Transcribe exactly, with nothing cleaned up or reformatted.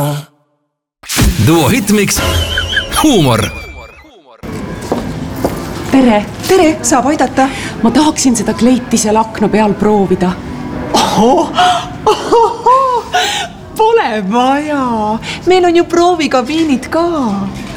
Duo Hitmix huumor. Tere! Tere, saab aidata? Ma tahaksin seda kleiti seal akna peal proovida. Oho, oho, pole vaja. Meil on ju proovikabiinid ka.